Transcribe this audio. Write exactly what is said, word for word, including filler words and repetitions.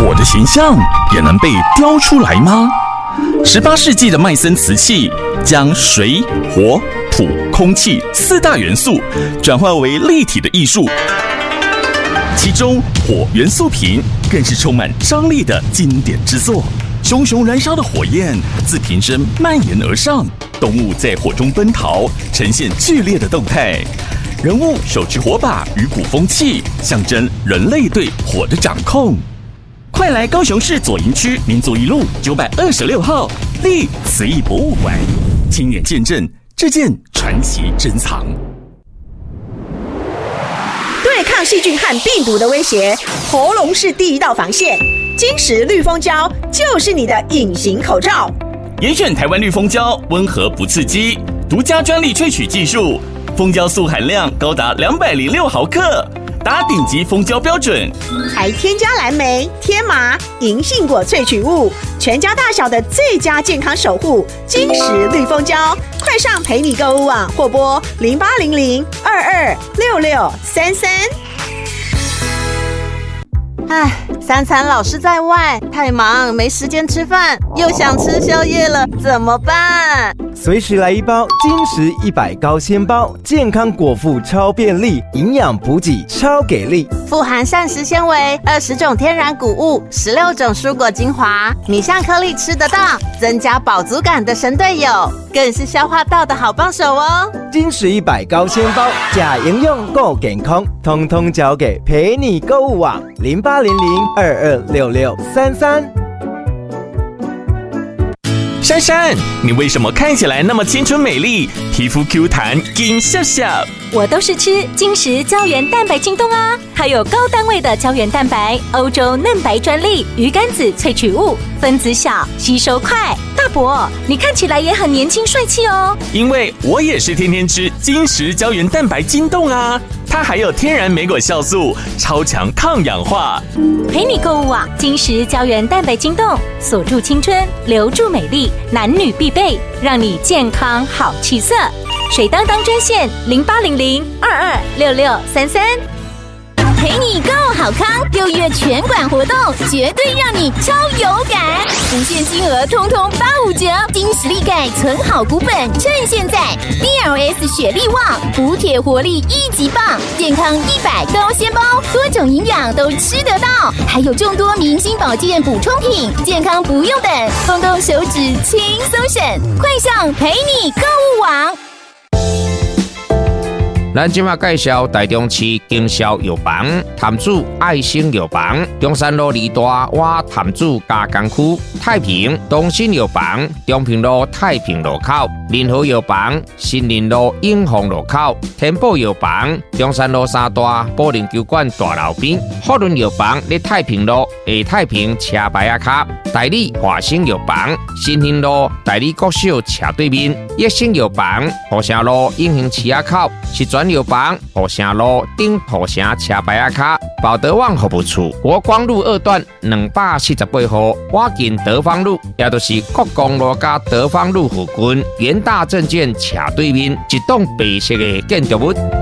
火的形象也能被雕出来吗？十八世纪的麦森瓷器将水、火、土、空气四大元素转化为立体的艺术，其中火元素瓶更是充满张力的经典之作。熊熊燃烧的火焰自瓶身蔓延而上，动物在火中奔逃，呈现剧烈的动态。人物手持火把与鼓风器，象征人类对火的掌控。快来高雄市左营区民族一路九百二十六号立瓷艺博物馆，亲眼见证这件传奇珍藏。 对抗细菌和病毒的威胁，喉咙是第一道防线。金石绿蜂胶就是你的隐形口罩。 严选台湾绿蜂胶，温和不刺激，独家专利萃取技术，蜂胶素含量高达两百零六毫克。达顶级蜂胶标准， 还添加蓝莓、天麻、银杏果萃取物，全家大小的最佳健康守护。金石绿蜂胶，快上陪你购物网或拨零八零零二二六六三三。 唉，三餐老是在外，太忙没时间吃饭，又想吃宵夜了，怎么办？ 随时来一包金石一百高纤包，健康果腹超便利，营养补给超给力， 富含膳食纤维、二十种天然谷物、十六种蔬果精华，米香颗粒吃得到，增加饱足感的神队友，更是消化道的好帮手哦。 金石一百高纤包，假营养够健康，通通交给陪你购物网零八零零二二六六三三。 珊珊，你为什么看起来那么青春美丽，皮肤 Q 弹，金笑笑？ 我都是吃金石胶原蛋白晶冻啊，它有高单位的胶原蛋白，欧洲嫩白专利鱼肝子萃取物，分子小，吸收快。大伯，你看起来也很年轻帅气哦。 因为我也是天天吃金石胶原蛋白晶冻啊，它还有天然莓果酵素，超强抗氧化。 陪你购物网，金石胶原蛋白晶冻，锁住青春，留住美丽，男女必备，让你健康好气色。水当当专线零八零零二二六六三三。 陪你购好康，六月全馆活动绝对让你超有感，无限金额通通八五折，金石力钙存好股本，趁现在 D L S 雪力旺补铁活力一级棒，健康一百高纤包，多种营养都吃得到，还有众多明星保健补充品，健康不用等，动动手指轻松省，快上陪你购物网。 咱今麦介绍台中市经销药房潭子爱心药房，中山路二大洼潭子加工区，太平东信药房中平路太平路口，联合药房新林路永丰路口，天宝药房中山路三大保龄球馆大楼边，福伦药房在太平路下太平车牌仔卡，代理华兴药房新兴路代理国小斜对面，益生药房浦城路永兴市仔口，是专药房浦城路顶浦城车牌仔卡，保德旺服务处国光路二段两百四十八号，我近德芳路，也就是国光路加德芳路附近，元大证券斜对面一栋白色的建筑物。